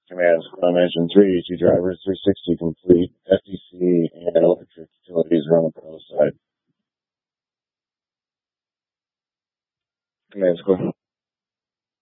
Command Squad Engine 3, 2 drivers, 360 complete, FTC and electric utilities are on the pro side. Command Squad.